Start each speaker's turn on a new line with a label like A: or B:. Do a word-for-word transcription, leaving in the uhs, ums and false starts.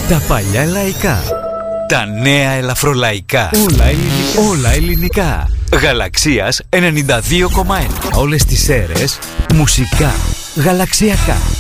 A: Τα παλιά λαϊκά. Τα νέα ελαφρολαϊκά. Όλα ελληνικά. Όλα ελληνικά. Γαλαξίας ενενήντα δύο κόμμα ένα. Όλες τις αίρες μουσικά. Γαλαξιακά.